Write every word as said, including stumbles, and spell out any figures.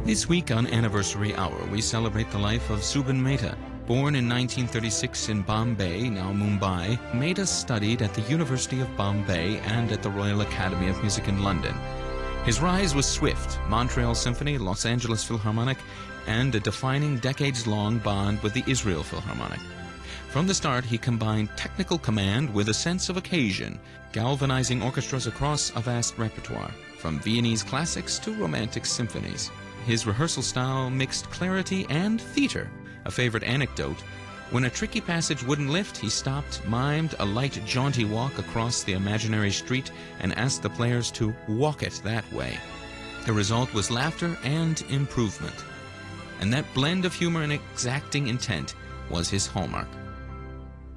This week on Anniversary Hour, we celebrate the life of Zubin Mehta. Born in nineteen thirty-six in Bombay, now Mumbai, Mehta studied at the University of Bombay and at the Royal Academy of Music in London. His rise was swift: Montreal Symphony, Los Angeles Philharmonic, and a defining decades-long bond with the Israel Philharmonic. From the start, he combined technical command with a sense of occasion, galvanizing orchestras across a vast repertoire, from Viennese classics to romantic symphonies. His rehearsal style mixed clarity and theater. A favorite anecdote: when a tricky passage wouldn't lift, he stopped, mimed a light, jaunty walk across the imaginary street, and asked the players to walk it that way. The result was laughter and improvement. And that blend of humor and exacting intent was his hallmark.